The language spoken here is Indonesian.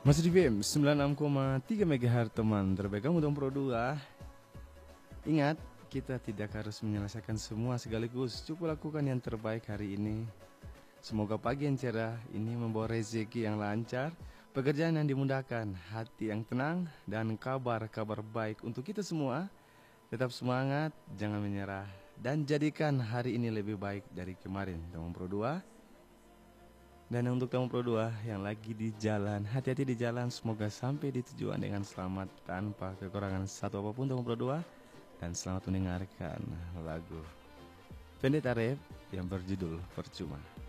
Masih di BM 96,3 MHz teman terbaik kamu dong Pro 2. Ingat, kita tidak harus menyelesaikan semua sekaligus. Cukup lakukan yang terbaik hari ini. Semoga pagi yang cerah ini membawa rezeki yang lancar, pekerjaan yang dimudahkan, hati yang tenang, dan kabar-kabar baik untuk kita semua. Tetap semangat, jangan menyerah, dan jadikan hari ini lebih baik dari kemarin teman Pro 2. Dan untuk kamu Pro 2 yang lagi di jalan, hati-hati di jalan, semoga sampai di tujuan dengan selamat tanpa kekurangan satu apapun teman Pro 2. Dan selamat mendengarkan lagu Vendetta Rap yang berjudul Percuma.